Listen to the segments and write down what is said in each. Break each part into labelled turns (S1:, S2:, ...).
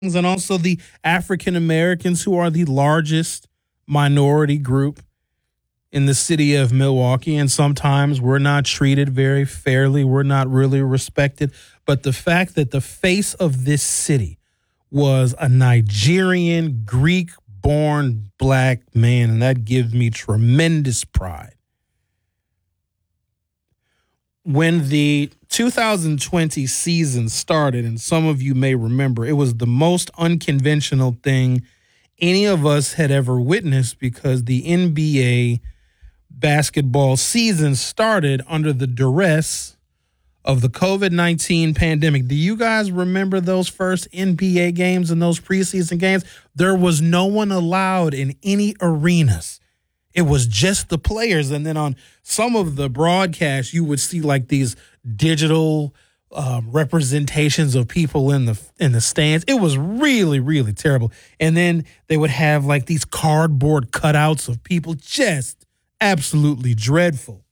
S1: and also the African Americans, who are the largest minority group in the city of Milwaukee. And sometimes we're not treated very fairly. We're not really respected. But the fact that the face of this city was a Nigerian, Greek born black man, and that gives me tremendous pride. When the 2020 season started, and some of you may remember, it was the most unconventional thing any of us had ever witnessed, because the NBA basketball season started under the duress of the COVID-19 pandemic. Do you guys remember those first NBA games and those preseason games? There was no one allowed in any arenas. It was just the players. And then on some of the broadcasts, you would see like these digital representations of people in the stands. It was really, really terrible. And then they would have like these cardboard cutouts of people, just absolutely dreadful.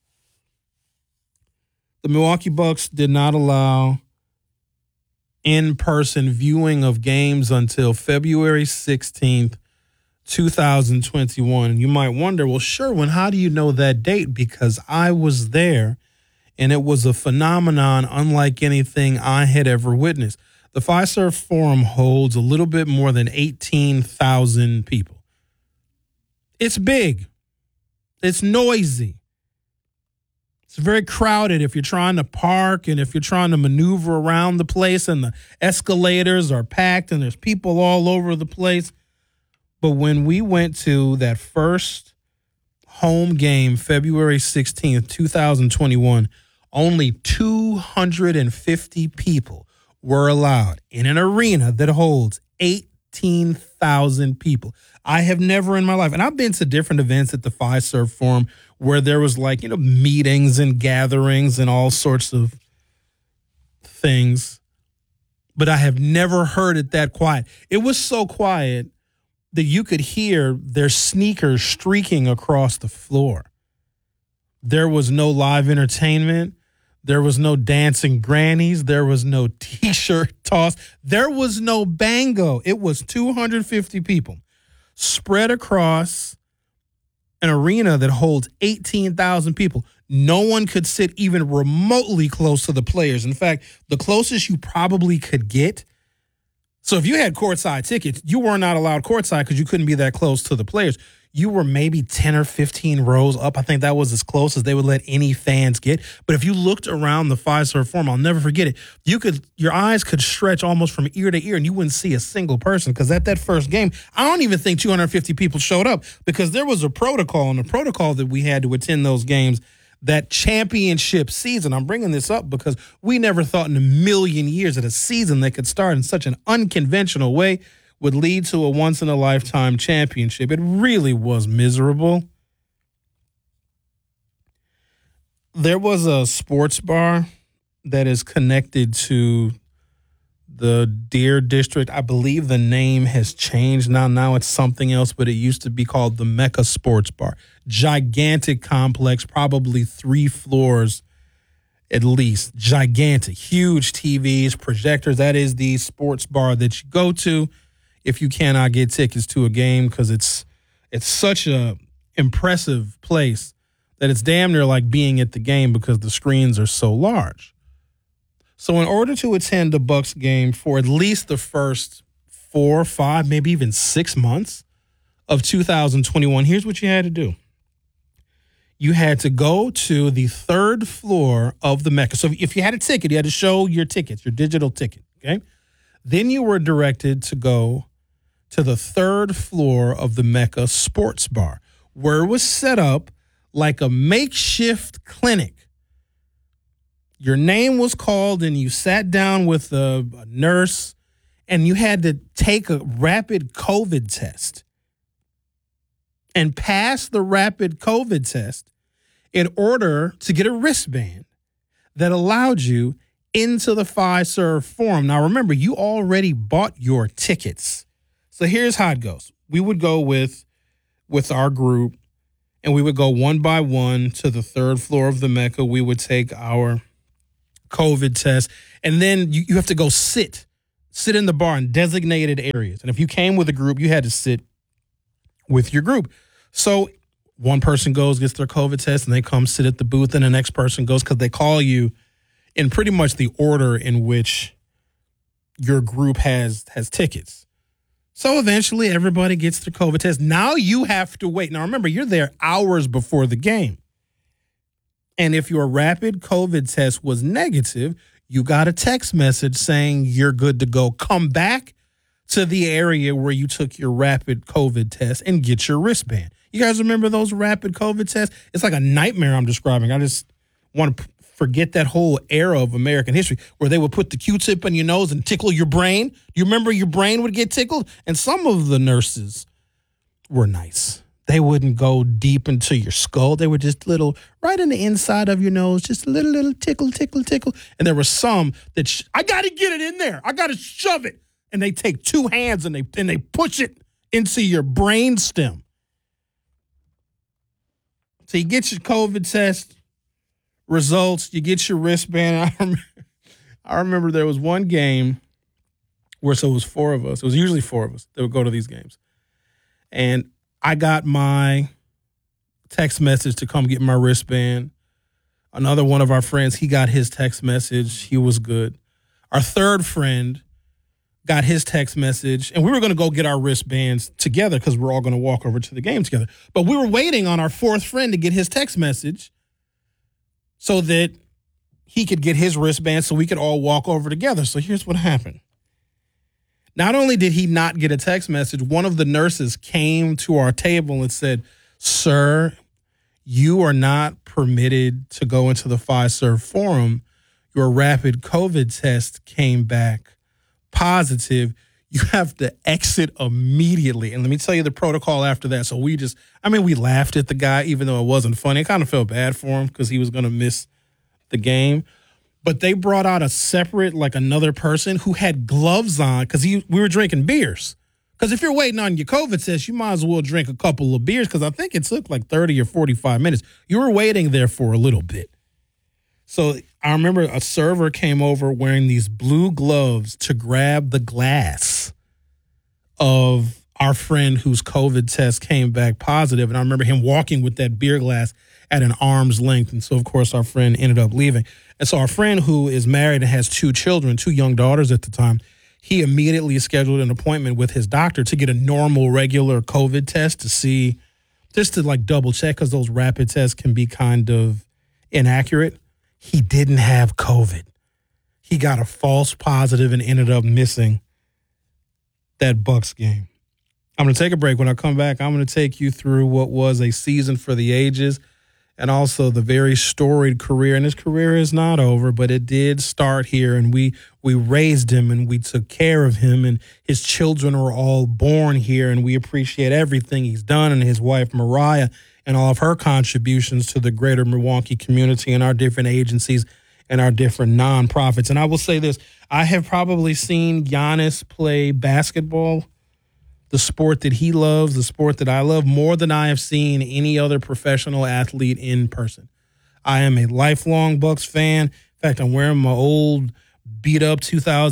S1: The Milwaukee Bucks did not allow in-person viewing of games until February 16th, 2021. And you might wonder, well, Sherwin, how do you know that date? Because I was there, and it was a phenomenon unlike anything I had ever witnessed. The Fiserv Forum holds a little bit more than 18,000 people. It's big. It's noisy. It's very crowded if you're trying to park and if you're trying to maneuver around the place, and the escalators are packed and there's people all over the place. But when we went to that first home game, February 16th, 2021, only 250 people were allowed in an arena that holds 18,000 people. I have never in my life, and I've been to different events at the Fiserv Forum where there was like, meetings and gatherings and all sorts of things, but I have never heard it that quiet. It was so quiet that you could hear their sneakers streaking across the floor. There was no live entertainment. There was no dancing grannies. There was no T-shirt toss. There was no bango. It was 250 people spread across an arena that holds 18,000 people. No one could sit even remotely close to the players. In fact, the closest you probably could get, so if you had courtside tickets, you were not allowed courtside because you couldn't be that close to the players. You were maybe 10 or 15 rows up. I think that was as close as they would let any fans get. But if you looked around the Fiserv Forum, I'll never forget it, your eyes could stretch almost from ear to ear, and you wouldn't see a single person, because at that first game, I don't even think 250 people showed up, because there was a protocol, and the protocol that we had to attend those games that championship season. I'm bringing this up because we never thought in a million years that a season that could start in such an unconventional way would lead to a once-in-a-lifetime championship. It really was miserable. There was a sports bar that is connected to the Deer District. I believe the name has changed now. Now it's something else, but it used to be called the Mecca Sports Bar. Gigantic complex, probably 3 floors at least. Gigantic, huge TVs, projectors. That is the sports bar that you go to if you cannot get tickets to a game, because it's such a impressive place that it's damn near like being at the game because the screens are so large. So in order to attend the Bucks game for at least the first 4 or 5, maybe even 6 months of 2021, here's what you had to do. You had to go to the 3rd floor of the Mecca. So if you had a ticket, you had to show your tickets, your digital ticket, okay? Then you were directed to go to the 3rd floor of the Mecca Sports Bar, where it was set up like a makeshift clinic. Your name was called, and you sat down with a nurse, and you had to take a rapid COVID test and pass the rapid COVID test in order to get a wristband that allowed you into the Fiserv Forum. Now, remember, you already bought your tickets. So here's how it goes. We would go with our group, and we would go one by one to the 3rd floor of the Mecca. We would take our COVID test, and then you have to go sit sit in the bar in designated areas. And if you came with a group, you had to sit with your group. So one person goes, gets their COVID test, and they come sit at the booth, and the next person goes because they call you in pretty much the order in which your group has tickets. So eventually everybody gets their COVID test. Now you have to wait. Now remember, you're there hours before the game. And if your rapid COVID test was negative, you got a text message saying you're good to go. Come back to the area where you took your rapid COVID test and get your wristband. You guys remember those rapid COVID tests? It's like a nightmare I'm describing. I just want to forget that whole era of American history where they would put the Q-tip in your nose and tickle your brain. You remember your brain would get tickled? And some of the nurses were nice. They wouldn't go deep into your skull. They were just little, right in the inside of your nose, just a little tickle, tickle, tickle. And there were some that, I got to get it in there. I got to shove it. And they take two hands and they push it into your brain stem. So you get your COVID test results, you get your wristband. I remember there was one game where, so it was four of us. It was usually four of us that would go to these games. And I got my text message to come get my wristband. Another one of our friends, he got his text message. He was good. Our third friend got his text message, and we were going to go get our wristbands together because we're all going to walk over to the game together. But we were waiting on our fourth friend to get his text message so that he could get his wristband so we could all walk over together. So here's what happened. Not only did he not get a text message, one of the nurses came to our table and said, "Sir, you are not permitted to go into the Fiserv Forum. Your rapid COVID test came back positive. You have to exit immediately." And let me tell you the protocol after that. So we laughed at the guy, even though it wasn't funny. I kind of felt bad for him because he was going to miss the game. But they brought out a separate, like another person who had gloves on because we were drinking beers. Because if you're waiting on your COVID test, you might as well drink a couple of beers because I think it took like 30 or 45 minutes. You were waiting there for a little bit. So I remember a server came over wearing these blue gloves to grab the glass of our friend whose COVID test came back positive. And I remember him walking with that beer glass at an arm's length. And so, of course, our friend ended up leaving. And so our friend who is married and has two children, two young daughters at the time, he immediately scheduled an appointment with his doctor to get a normal, regular COVID test to see, just to like double check because those rapid tests can be kind of inaccurate. He didn't have COVID. He got a false positive and ended up missing that Bucks game. I'm going to take a break. When I come back, I'm going to take you through what was a season for the ages and also the very storied career. And his career is not over, but it did start here. And we raised him and we took care of him. And his children were all born here. And we appreciate everything he's done. And his wife, Mariah, and all of her contributions to the greater Milwaukee community and our different agencies and our different nonprofits. And I will say this, I have probably seen Giannis play basketball, the sport that he loves, the sport that I love, more than I have seen any other professional athlete in person. I am a lifelong Bucks fan. In fact, I'm wearing my old beat-up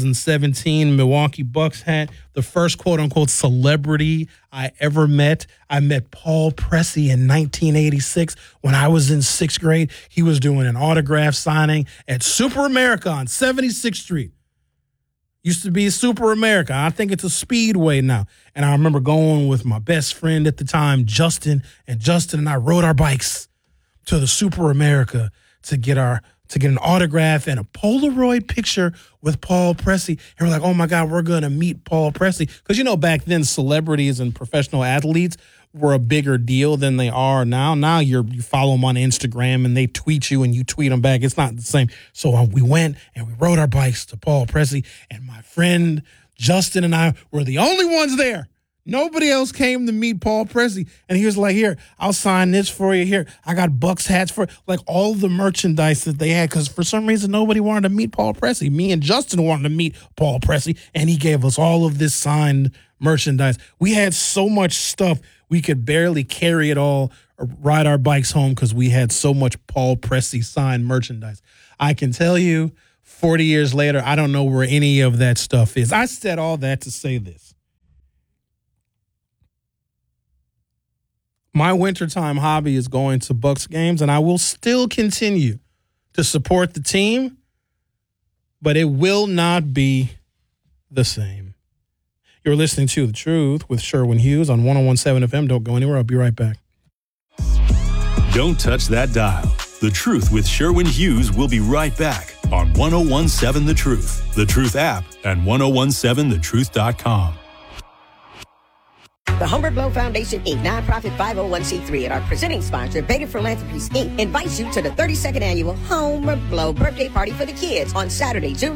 S1: 2017 Milwaukee Bucks hat. The first quote-unquote celebrity I ever met. I met Paul Pressey in 1986 when I was in sixth grade. He was doing an autograph signing at Super America on 76th Street. Used to be Super America. I think it's a Speedway now. And I remember going with my best friend at the time, Justin, and I rode our bikes to the Super America to get an autograph and a Polaroid picture with Paul Pressey. And we're like, oh my God, we're going to meet Paul Pressey. Because, back then celebrities and professional athletes were a bigger deal than they are now. Now you follow them on Instagram and they tweet you and you tweet them back. It's not the same. So we went and we rode our bikes to Paul Pressey, and my friend Justin and I were the only ones there. Nobody else came to meet Paul Pressey. And he was like, here, I'll sign this for you. Here, I got Bucks hats for like all the merchandise that they had. Because for some reason, nobody wanted to meet Paul Pressey. Me and Justin wanted to meet Paul Pressey. And he gave us all of this signed merchandise. We had so much stuff, we could barely carry it all or ride our bikes home because we had so much Paul Pressey signed merchandise. I can tell you 40 years later, I don't know where any of that stuff is. I said all that to say this. My wintertime hobby is going to Bucks games, and I will still continue to support the team, but it will not be the same. You're listening to The Truth with Sherwin Hughes on 101.7 FM. Don't go anywhere. I'll be right back.
S2: Don't touch that dial. The Truth with Sherwin Hughes will be right back on 101.7 The Truth, The Truth app, and 1017thetruth.com.
S3: The Humbert Blow Foundation, Inc., nonprofit 501c3, and our presenting sponsor, Beta Philanthropies, Inc., invites you to the 32nd annual Humbert Blow birthday party for the kids on Saturday, June